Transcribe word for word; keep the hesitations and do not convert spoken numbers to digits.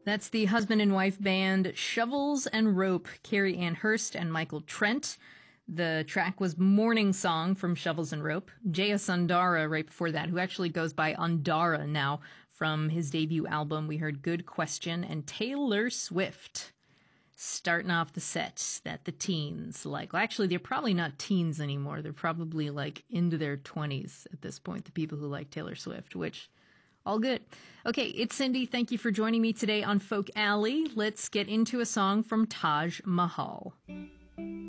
That's the husband and wife band Shovels and Rope, Carrie Ann Hurst and Michael Trent. The track was Morning Song from Shovels and Rope. Jaya Sundara right before that, who actually goes by Andara now. From his debut album, we heard Good Question and Taylor Swift. Starting off the set that the teens like. Well, actually, they're probably not teens anymore. They're probably like into their twenties at this point, the people who like Taylor Swift, which, all good. Okay, it's Cindy. Thank you for joining me today on Folk Alley. Let's get into a song from Taj Mahal.